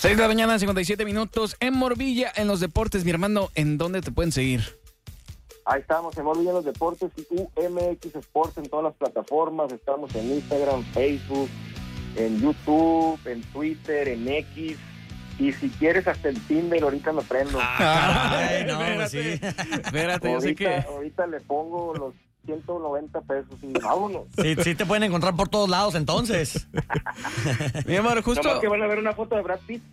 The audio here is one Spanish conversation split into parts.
6 de la mañana, 57 minutos. En Morvilla, en los deportes, mi hermano, ¿en dónde te pueden seguir? Ahí estamos, en Morvilla en los deportes y UMX Sports en todas las plataformas. Estamos en Instagram, Facebook, en YouTube, en Twitter, en X. Y si quieres hasta el Tinder, ahorita me prendo. Caray, no, espérate, sí. espérate, yo sé que... Ahorita le pongo los 190 pesos y vámonos. Sí te pueden encontrar por todos lados, entonces. Mi amor, justo... Nomás que van a ver una foto de Brad Pitt.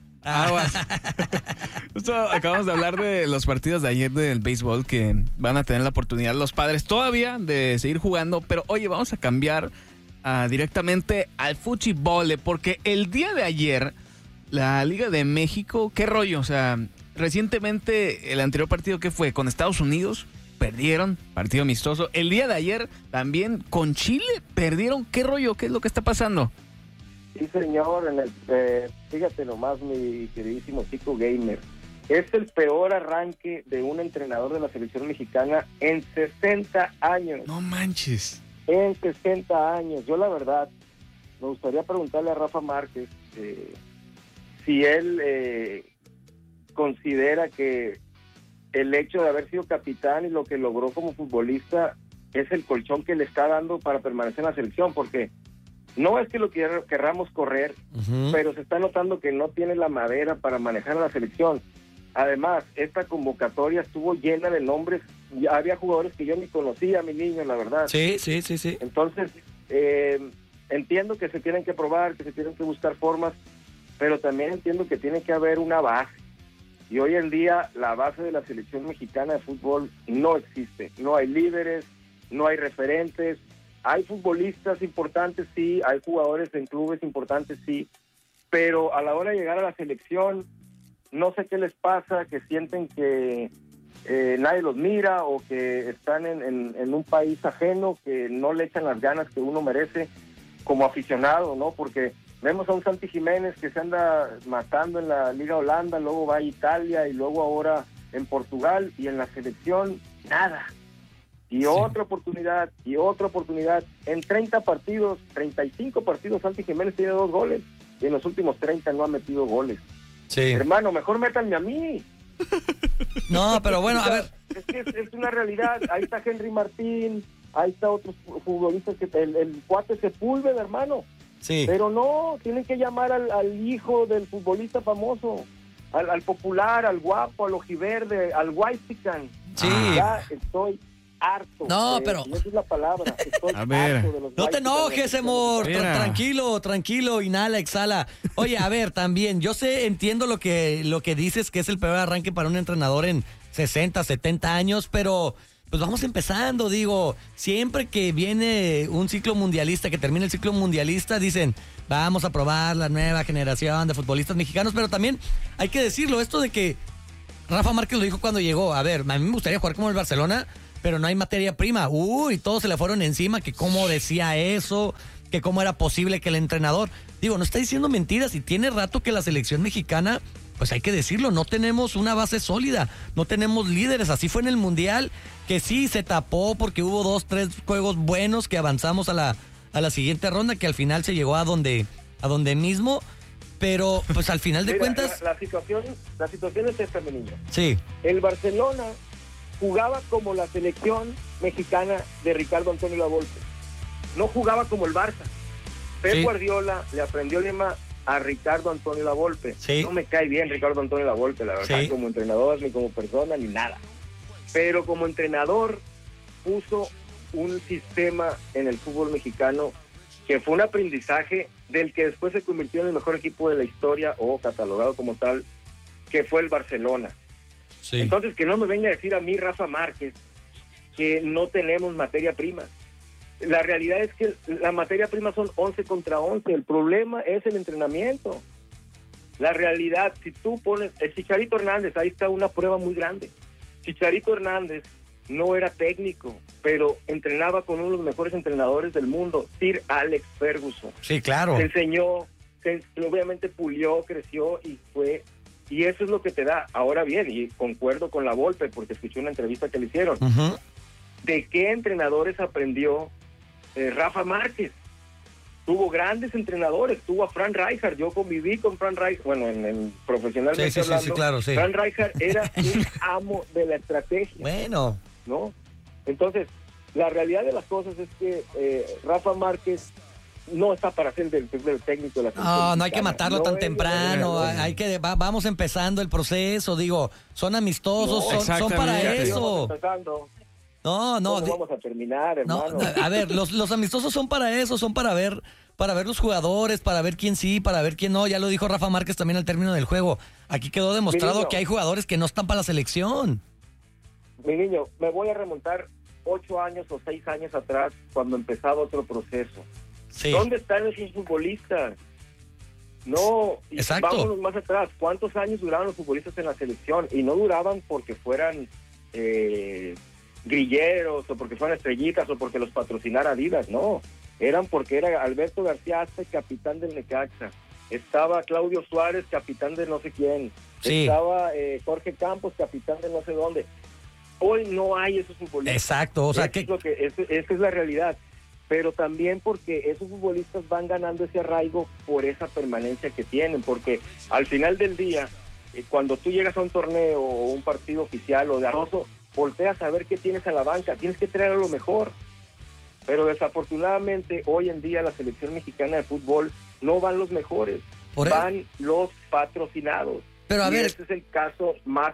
Justo acabamos de hablar de los partidos de ayer del béisbol que van a tener la oportunidad los padres todavía de seguir jugando, pero oye, vamos a cambiar directamente al fútbol, porque el día de ayer la Liga de México, ¿qué rollo? O sea, recientemente el anterior partido que fue con Estados Unidos, perdieron, partido amistoso. El día de ayer también con Chile perdieron. ¿Qué rollo? ¿Qué es lo que está pasando? Sí, señor, fíjate nomás, mi queridísimo Chico Gamer. Es el peor arranque de un entrenador de la selección mexicana en 60 años. No manches. En 60 años. Yo, la verdad, me gustaría preguntarle a Rafa Márquez si él considera que el hecho de haber sido capitán y lo que logró como futbolista es el colchón que le está dando para permanecer en la selección, porque no es que lo querramos correr, pero se está notando que no tiene la madera para manejar a la selección. Además, esta convocatoria estuvo llena de nombres, ya había jugadores que yo ni conocía, mi niño, la verdad. Sí. Entonces, entiendo que se tienen que probar, que se tienen que buscar formas, pero también entiendo que tiene que haber una base. Y hoy en día la base de la selección mexicana de fútbol no existe. No hay líderes, no hay referentes. Hay futbolistas importantes, sí, hay jugadores en clubes importantes, sí, pero a la hora de llegar a la selección, no sé qué les pasa, que sienten que nadie los mira o que están en un país ajeno, que no le echan las ganas que uno merece como aficionado, ¿no? Porque vemos a un Santi Jiménez que se anda matando en la Liga Holanda, luego va a Italia y luego ahora en Portugal, y en la selección, nada. Y otra oportunidad, en 30 partidos, 35 partidos, Santi Jiménez tiene 2 goles, y en los últimos 30 no ha metido goles. Sí. Hermano, mejor métanme a mí. No, pero bueno, a ver. Es que es una realidad. Ahí está Henry Martín, ahí está otros futbolistas, que el cuate Sepúlveda, hermano. Sí. Pero no, tienen que llamar al hijo del futbolista famoso, al popular, al guapo, al ojiverde, al whitezican. Sí. Ya estoy harto. No, pero... Esa es la palabra. Estoy A ver. harto de los No te whitezican. enojes, amor. Mira. Tranquilo, inhala, exhala. Oye, a ver, también, yo entiendo lo que dices, que es el peor arranque para un entrenador en 60, 70 años, pero pues vamos empezando, digo, siempre que viene un ciclo mundialista, que termina el ciclo mundialista, dicen, vamos a probar la nueva generación de futbolistas mexicanos, pero también hay que decirlo, esto de que Rafa Márquez lo dijo cuando llegó, a ver, a mí me gustaría jugar como el Barcelona, pero no hay materia prima. Uy, todos se le fueron encima, que cómo decía eso, que cómo era posible que el entrenador... Digo, no está diciendo mentiras, y tiene rato que la selección mexicana, pues hay que decirlo, no tenemos una base sólida, no tenemos líderes. Así fue en el Mundial, que sí se tapó porque hubo 2, 3 juegos buenos que avanzamos a la siguiente ronda, que al final se llegó a donde mismo, pero pues al final de Mira, cuentas... La situación es esta, mi niño. Sí. El Barcelona jugaba como la selección mexicana de Ricardo Antonio Lavolpe. No jugaba como el Barça. Pep Guardiola le aprendió el lema a Ricardo Antonio Lavolpe. Sí. No me cae bien Ricardo Antonio Lavolpe, la verdad, Sí. como entrenador, ni como persona, ni nada. Pero como entrenador puso un sistema en el fútbol mexicano que fue un aprendizaje del que después se convirtió en el mejor equipo de la historia, o catalogado como tal, que fue el Barcelona. Sí. Entonces, que no me venga a decir a mí, Rafa Márquez, que no tenemos materia prima. La realidad es que la materia prima son 11 contra 11. El problema es el entrenamiento. La realidad, si tú pones... El Chicharito Hernández, ahí está una prueba muy grande. Chicharito Hernández no era técnico, pero entrenaba con uno de los mejores entrenadores del mundo, Sir Alex Ferguson. Sí, claro. Se enseñó, obviamente pulió, creció y fue... Y eso es lo que te da. Ahora bien, y concuerdo con Lavolpe, porque escuché una entrevista que le hicieron. Uh-huh. ¿De qué entrenadores aprendió Rafa Márquez? tuvo grandes entrenadores, tuvo a Frank Rijkaard, yo conviví con Frank Rijkaard, bueno, profesionalmente hablando, sí, claro, sí. Frank Rijkaard era un amo de la estrategia. Bueno. ¿No? Entonces, la realidad de las cosas es que Rafa Márquez no está para ser del técnico de la selección. No hay que matarlo tan temprano. Hay que vamos empezando el proceso, digo, son amistosos, son para eso. No, vamos a terminar, hermano. A ver, los amistosos son para eso, son para ver los jugadores, para ver quién sí, para ver quién no. Ya lo dijo Rafa Márquez también al término del juego. Aquí quedó demostrado que hay jugadores que no están para la selección. Mi niño, me voy a remontar 8 años o 6 años atrás, cuando empezaba otro proceso. Sí. ¿Dónde están esos futbolistas? No, exacto. Vámonos más atrás. ¿Cuántos años duraban los futbolistas en la selección? Y no duraban porque fueran grilleros, o porque fueran estrellitas, o porque los patrocinara Adidas, no. Eran porque era Alberto García Aspe, capitán del Necaxa. Estaba Claudio Suárez, capitán de no sé quién. Sí. Estaba Jorge Campos, capitán de no sé dónde. Hoy no hay esos futbolistas. Exacto, o sea esa es la realidad. Pero también porque esos futbolistas van ganando ese arraigo por esa permanencia que tienen, porque al final del día, cuando tú llegas a un torneo o un partido oficial o de arrozo, volteas a ver qué tienes en la banca, tienes que traer lo mejor. Pero desafortunadamente hoy en día la selección mexicana de fútbol no van los mejores, van los patrocinados. Pero a ver, este es el caso más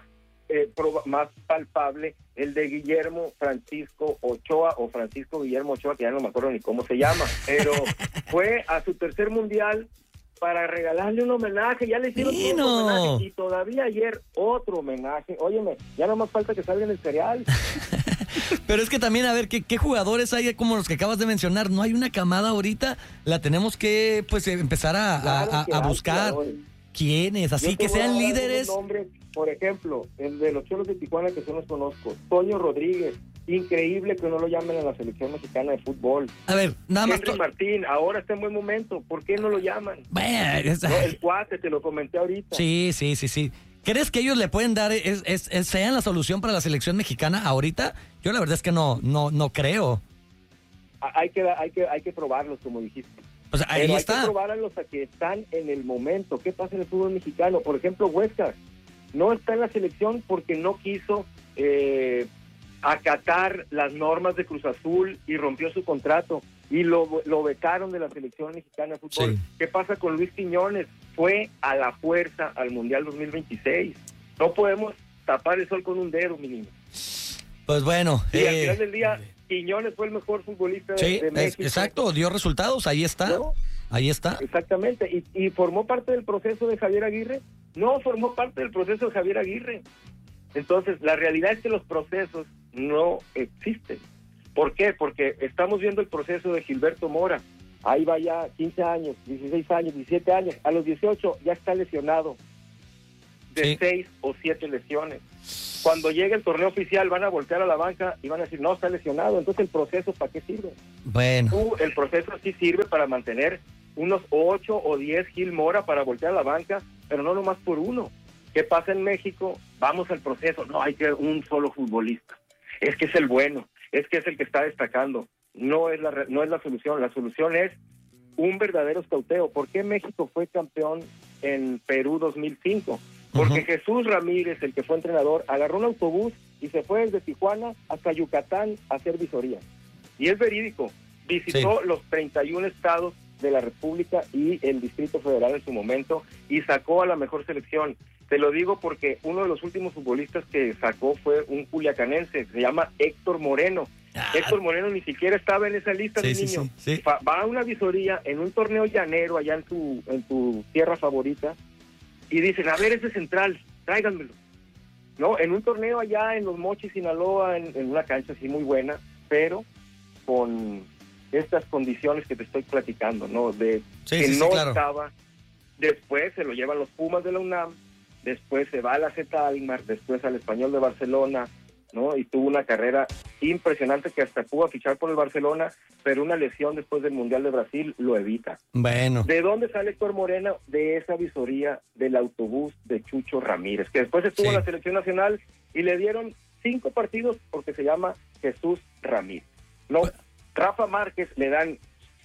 palpable, el de Guillermo Francisco Ochoa, o Francisco Guillermo Ochoa, que ya no me acuerdo ni cómo se llama, pero fue a su tercer mundial para regalarle un homenaje. Ya le hicieron un homenaje y todavía ayer otro homenaje. Óyeme, ya no más falta que salga en el cereal. Pero es que también, a ver, ¿qué jugadores hay como los que acabas de mencionar? No hay una camada ahorita, la tenemos que pues empezar a buscar. ¿Quiénes? Así que sean líderes. Nombres, por ejemplo, el de los Cholos de Tijuana, que yo los conozco, Toño Rodríguez. Increíble que no lo llamen a la selección mexicana de fútbol. A ver, nada más. Henry Martín, ahora está en buen momento. ¿Por qué no lo llaman? Bueno, el Cuate, te lo comenté ahorita. Sí. ¿Crees que ellos le pueden dar, sean la solución para la selección mexicana ahorita? Yo la verdad es que no creo. Hay que probarlos, como dijiste. O sea, ahí está. Hay que probar a los que están en el momento. ¿Qué pasa en el fútbol mexicano? Por ejemplo, Huesca no está en la selección porque no quiso acatar las normas de Cruz Azul y rompió su contrato y lo becaron de la selección mexicana de fútbol. Sí. ¿Qué pasa con Luis Quiñones? Fue a la fuerza al Mundial 2026. No podemos tapar el sol con un dedo, mi niño. Pues bueno. Y al final del día, Quiñones fue el mejor futbolista de México. Exacto, dio resultados, ahí está. ¿No? Ahí está. Exactamente. ¿Y formó parte del proceso de Javier Aguirre? No formó parte del proceso de Javier Aguirre. Entonces, la realidad es que los procesos no existen. ¿Por qué? Porque estamos viendo el proceso de Gilberto Mora. Ahí va ya 15 años, 16 años, 17 años. A los 18 ya está lesionado de 6 o 7 lesiones. Cuando llegue el torneo oficial van a voltear a la banca y van a decir, no, está lesionado. Entonces, ¿el proceso para qué sirve? Bueno. El proceso sí sirve para mantener unos 8 o 10 Gil Mora para voltear a la banca, pero no nomás por uno. ¿Qué pasa en México? Vamos al proceso. No, hay que un solo futbolista. Es que es el bueno, es que es el que está destacando. No es la solución. La solución es un verdadero escauteo. ¿Por qué México fue campeón en Perú 2005? Porque Jesús Ramírez, el que fue entrenador, agarró un autobús y se fue desde Tijuana hasta Yucatán a hacer visorías. Y es verídico. Visitó los 31 estados de la República y el Distrito Federal en su momento y sacó a la mejor selección. Te lo digo porque uno de los últimos futbolistas que sacó fue un culiacanense, se llama Héctor Moreno. Héctor Moreno ni siquiera estaba en esa lista, mi niño. Sí. Va a una visoría en un torneo llanero allá en tu tierra favorita y dicen, a ver, ese central, tráiganmelo. No, en un torneo allá en Los Mochis, Sinaloa, en una cancha así muy buena, pero con estas condiciones que te estoy platicando, ¿no? Estaba. Después se lo llevan los Pumas de la UNAM, después se va a la Z Almar, después al Español de Barcelona, ¿no? Y tuvo una carrera impresionante que hasta pudo fichar por el Barcelona, pero una lesión después del Mundial de Brasil lo evita. Bueno. ¿De dónde sale Héctor Moreno? De esa visoría del autobús de Chucho Ramírez, que después estuvo en la selección nacional y le dieron 5 partidos porque se llama Jesús Ramírez. No, Rafa Márquez le dan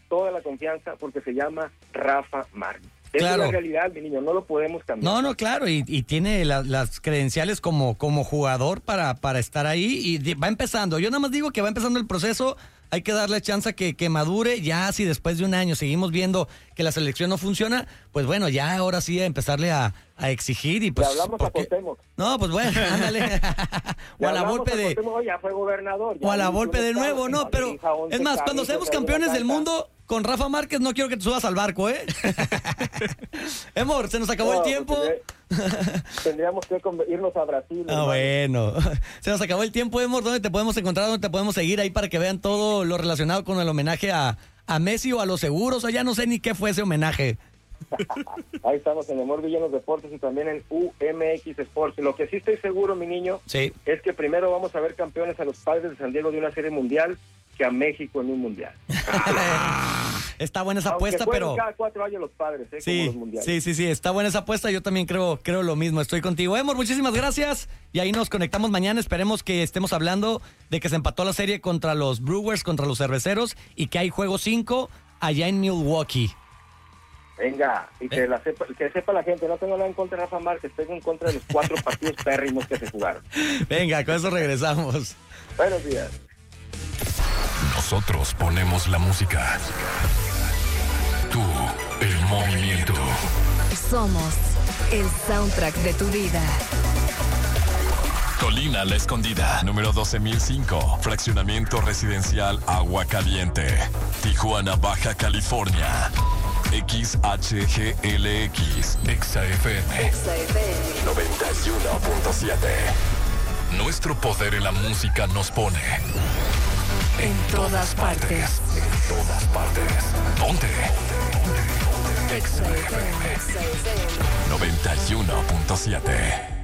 toda la confianza porque se llama Rafa Márquez. Esa Claro. es la realidad, mi niño, no lo podemos cambiar. No, claro, y tiene las credenciales como jugador para estar ahí y va empezando. Yo nada más digo que va empezando el proceso, hay que darle chance que madure. Ya si después de un año seguimos viendo que la selección no funciona, pues bueno, ya ahora sí a empezarle a exigir y pues... Le hablamos a Cuauhtémoc. No, pues bueno, ándale. O a la Volpe de... Cuauhtémoc, ya fue gobernador. O a la Volpe de Volpe nuevo, no, pero... Es más, cuando seamos campeones del mundo... Con Rafa Márquez no quiero que te subas al barco, ¿eh? Amor, se nos acabó el tiempo. Tendríamos que irnos a Brasil. Ah, bueno. Se nos acabó el tiempo, Amor. ¿Dónde te podemos encontrar? ¿Dónde te podemos seguir ahí para que vean todo lo relacionado con el homenaje a Messi o a los seguros? O ya no sé ni qué fue ese homenaje. Ahí estamos en Amor Villanos Deportes y también en UMX Sports. Lo que sí estoy seguro, mi niño, Sí. es que primero vamos a ver campeones a los Padres de San Diego de una serie mundial que a México en un mundial. Está buena esa Aunque apuesta, jueguen pero... cada 4 años los Padres, como Sí, los mundiales. sí, está buena esa apuesta. Yo también creo lo mismo. Estoy contigo. Amor, muchísimas gracias. Y ahí nos conectamos mañana. Esperemos que estemos hablando de que se empató la serie contra los Brewers, contra los Cerveceros, y que hay juego 5 allá en Milwaukee. Venga, y que sepa la gente, no tengo nada en contra de Rafa Márquez, tengo en contra de los 4 partidos pérrimos que se jugaron. Venga, con eso regresamos. Buenos días. Nosotros ponemos la música. Tú, el movimiento. Somos el soundtrack de tu vida. Colina La Escondida, número 12005. Fraccionamiento residencial Agua Caliente. Tijuana, Baja California. XHGLX. XFM 91.7. Nuestro poder en la música nos pone en todas partes. En todas partes. ¿Dónde? XFM 91.7.